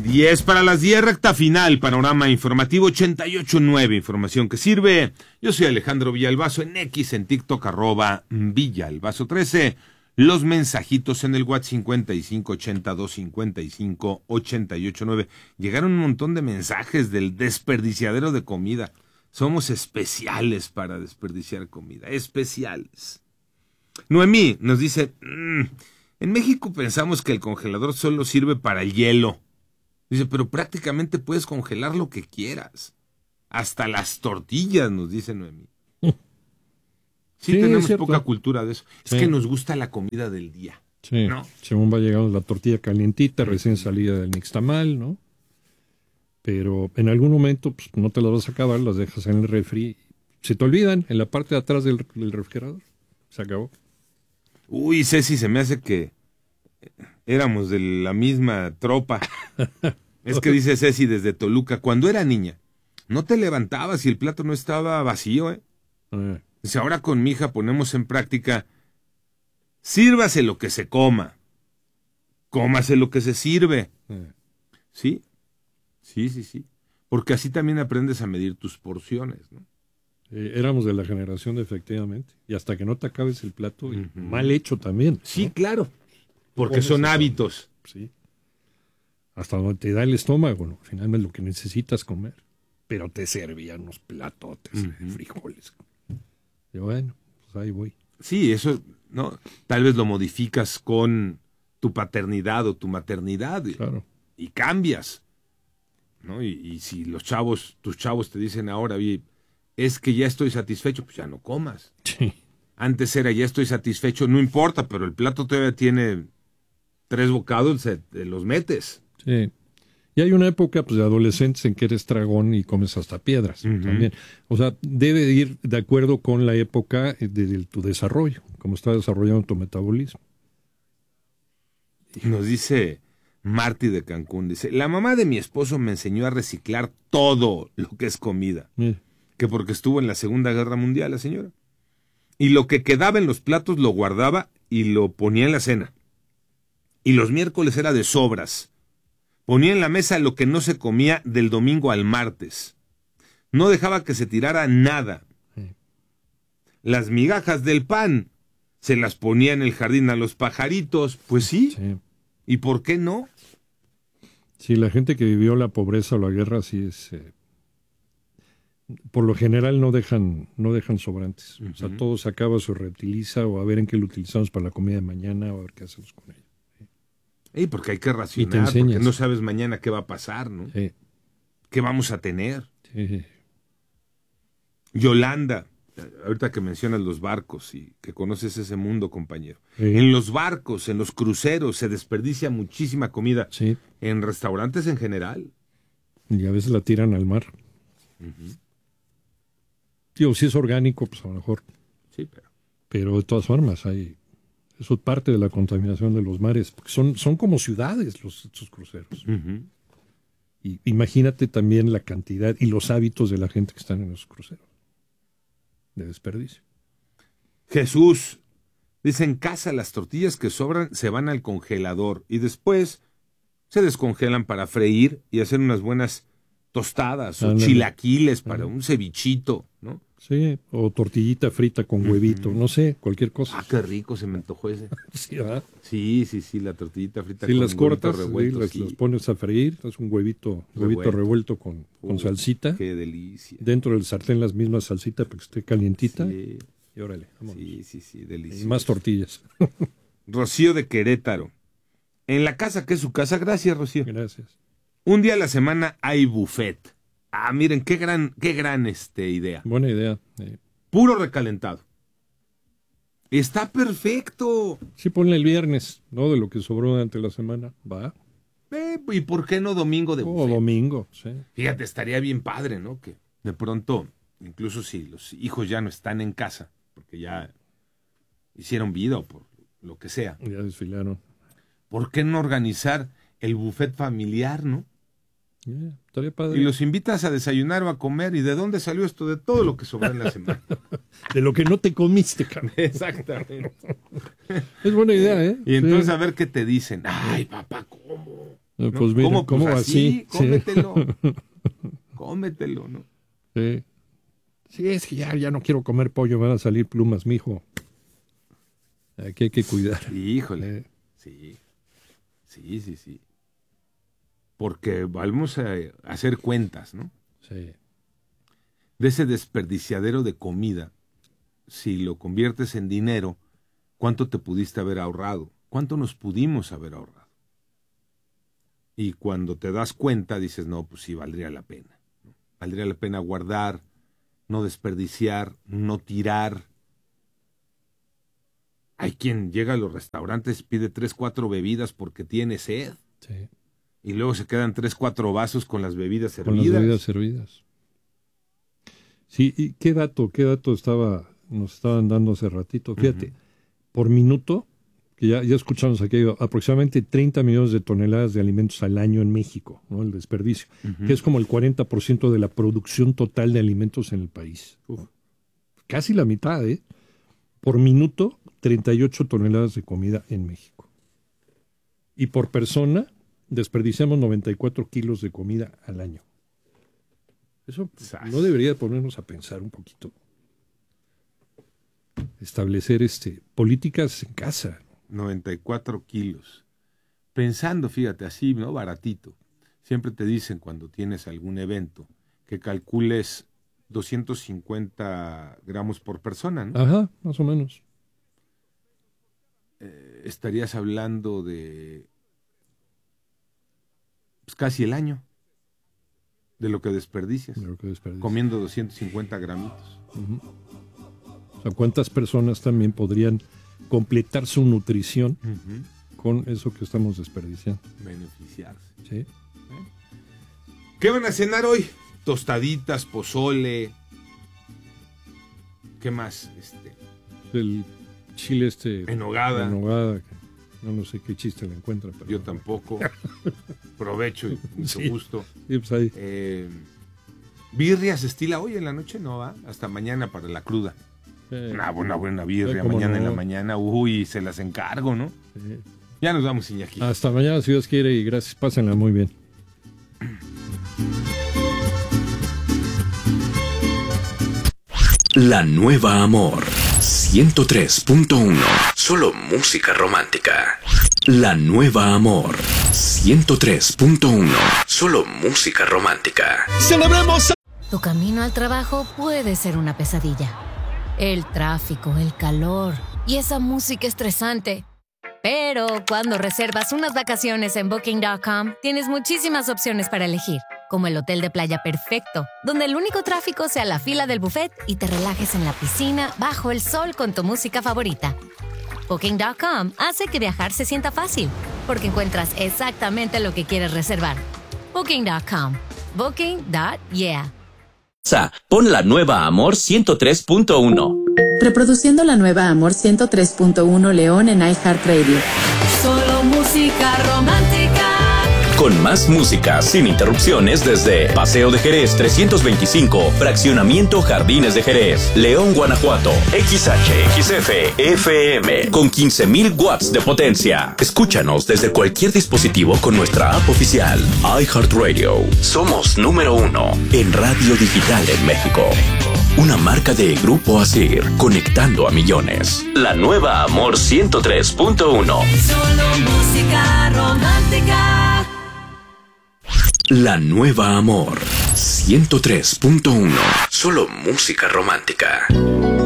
10 para las 10, recta final, panorama informativo 88.9, información que sirve. Yo soy Alejandro Villalbazo en X, en TikTok, @Villalbazo13. Los mensajitos en el WhatsApp 5580-255-889. Llegaron un montón de mensajes del desperdiciadero de comida. Somos especiales para desperdiciar comida, especiales. Noemí nos dice, en México pensamos que el congelador solo sirve para el hielo. Dice, pero prácticamente puedes congelar lo que quieras. Hasta las tortillas, nos dice Noemí. Sí, tenemos poca cultura de eso. Sí. Es que nos gusta la comida del día. Sí, ¿no? Según va llegando la tortilla calientita, recién salida del nixtamal, ¿no? Pero en algún momento pues, no te las vas a acabar, las dejas en el refri. Se te olvidan en la parte de atrás del refrigerador. Se acabó. Uy, Ceci, se me hace que éramos de la misma tropa. Es que dice Ceci desde Toluca, cuando era niña, no te levantabas y el plato no estaba vacío, ¿eh? Dice, ahora con mi hija ponemos en práctica, sírvase lo que se coma, cómase lo que se sirve. ¿Sí? Sí. Porque así también aprendes a medir tus porciones, ¿no? Éramos de la generación, efectivamente. Y hasta que no te acabes el plato, mal hecho también, ¿no? Sí, claro. Porque son hábitos. Sí. Hasta donde te da el estómago, ¿no? Finalmente lo que necesitas comer. Pero te servían unos platotes de frijoles. Y bueno, pues ahí voy. Sí, eso, ¿no? Tal vez lo modificas con tu paternidad o tu maternidad. Claro. Y cambias, ¿no? Y si tus chavos te dicen ahora, oye, es que ya estoy satisfecho, pues ya no comas. Sí. Antes era, ya estoy satisfecho, no importa, pero el plato todavía tiene 3 bocados, los metes. Sí. Y hay una época pues, de adolescentes en que eres dragón y comes hasta piedras también. O sea, debe ir de acuerdo con la época de tu desarrollo, como está desarrollando tu metabolismo. Nos dice Marty de Cancún, dice, la mamá de mi esposo me enseñó a reciclar todo lo que es comida. Que porque estuvo en la Segunda Guerra Mundial la señora. Y lo que quedaba en los platos lo guardaba y lo ponía en la cena. Y los miércoles era de sobras. Ponía en la mesa lo que no se comía del domingo al martes. No dejaba que se tirara nada. Las migajas del pan se las ponía en el jardín a los pajaritos. Pues sí. ¿Y por qué no? Sí, la gente que vivió la pobreza o la guerra sí es... por lo general no dejan sobrantes. O sea, todo se acaba, se reutiliza o a ver en qué lo utilizamos para la comida de mañana o a ver qué hacemos con ello. Porque hay que racionar, porque no sabes mañana qué va a pasar, ¿no? Sí. ¿Qué vamos a tener? Sí. Yolanda, ahorita que mencionas los barcos y que conoces ese mundo, compañero. Sí. En los barcos, en los cruceros, se desperdicia muchísima comida. Sí. En restaurantes en general. Y a veces la tiran al mar. Digo, si es orgánico, pues a lo mejor. Sí, pero de todas formas, eso es parte de la contaminación de los mares, porque son como ciudades estos cruceros. Y imagínate también la cantidad y los hábitos de la gente que están en esos cruceros. De desperdicio. Jesús, dice, en casa las tortillas que sobran se van al congelador y después se descongelan para freír y hacer unas buenas tostadas o chilaquiles para un cevichito, ¿no? Sí, o tortillita frita con huevito, no sé, cualquier cosa. Ah, qué rico, se me antojó ese. Sí, ¿verdad? Sí, la tortillita frita con las cortas, revuelto, las pones a freír, es un huevito revuelto con salsita. Qué delicia. Dentro del sartén las mismas salsitas para que esté calientita. Sí. Y órale, vámonos. Sí, delicioso. Y más tortillas. Rocío de Querétaro. En la casa, que es su casa, gracias, Rocío. Gracias. Un día a la semana hay buffet. Ah, miren, qué gran idea. Buena idea. Puro recalentado. Está perfecto. Sí, ponle el viernes, ¿no? De lo que sobró durante la semana. Va. ¿Y por qué no domingo de buffet? Domingo, sí. Fíjate, estaría bien padre, ¿no? Que de pronto, incluso si los hijos ya no están en casa, porque ya hicieron vida o por lo que sea. Ya desfilaron. ¿Por qué no organizar el buffet familiar, no? Estaría padre. Y los invitas a desayunar o a comer. ¿Y de dónde salió esto? De todo lo que sobró en la semana. De lo que no te comiste, cabrón. Exactamente. Es buena idea, ¿eh? Y entonces a ver qué te dicen. Ay, papá, ¿cómo? ¿no? Pues mira, ¿Cómo? ¿cómo Pues así, cómetelo. Sí. Cómetelo, ¿no? Sí. Sí, es que ya no quiero comer pollo, van a salir plumas, mijo. Aquí hay que cuidar. Híjole. Sí. Porque vamos a hacer cuentas, ¿no? Sí. De ese desperdiciadero de comida, si lo conviertes en dinero, ¿cuánto te pudiste haber ahorrado? ¿Cuánto nos pudimos haber ahorrado? Y cuando te das cuenta, dices, no, pues sí, valdría la pena. Valdría la pena guardar, no desperdiciar, no tirar. Hay quien llega a los restaurantes, pide 3, 4 bebidas porque tiene sed. Sí. Y luego se quedan 3, 4 vasos con las bebidas servidas. Con las bebidas servidas. Sí, ¿y qué dato nos estaban dando hace ratito? Fíjate, por minuto, que ya escuchamos aquí, aproximadamente 30 millones de toneladas de alimentos al año en México, ¿no? El desperdicio, que es como el 40% de la producción total de alimentos en el país. Casi la mitad, ¿eh? Por minuto, 38 toneladas de comida en México. Y por persona, desperdiciamos 94 kilos de comida al año. Eso no debería ponernos a pensar un poquito. Establecer políticas en casa. 94 kilos. Pensando, fíjate, así, ¿no? Baratito. Siempre te dicen cuando tienes algún evento que calcules 250 gramos por persona, ¿no? Ajá, más o menos. Estarías hablando de pues, casi el año de lo que desperdicias. Comiendo 250 gramitos. O sea, ¿cuántas personas también podrían completar su nutrición con eso que estamos desperdiciando? Beneficiarse. Sí. ¿Qué van a cenar hoy? Tostaditas, pozole. ¿Qué más? El chile en nogada. En nogada. No sé qué chiste le encuentra. Pero yo tampoco. Provecho y mucho gusto. Sí, pues ahí. ¿Birrias estila hoy en la noche? No, va. Hasta mañana para la cruda. Una buena birria mañana en la mañana. Uy, se las encargo, ¿no? Sí. Ya nos vamos, Iñaki. Hasta mañana, si Dios quiere, y gracias. Pásenla muy bien. La Nueva Amor 103.1. Solo música romántica. La Nueva Amor 103.1. Solo música romántica. ¡Celebremos! Tu camino al trabajo puede ser una pesadilla. El tráfico, el calor y esa música estresante. Pero cuando reservas unas vacaciones en Booking.com, tienes muchísimas opciones para elegir, como el hotel de playa perfecto, donde el único tráfico sea la fila del buffet y te relajes en la piscina bajo el sol con tu música favorita. Booking.com hace que viajar se sienta fácil, porque encuentras exactamente lo que quieres reservar. Booking.com. Booking.yeah. Pon La Nueva Amor 103.1. Reproduciendo La Nueva Amor 103.1 León en iHeartRadio. Solo música romántica. Con más música sin interrupciones desde Paseo de Jerez 325, Fraccionamiento Jardines de Jerez, León, Guanajuato. XHXF FM con 15,000 watts de potencia. Escúchanos desde cualquier dispositivo con nuestra app oficial iHeartRadio. Somos número 1 en radio digital en México. Una marca de Grupo Asir, conectando a millones. La Nueva Amor 103.1. Solo música romántica. La Nueva Amor 103.1. Solo música romántica.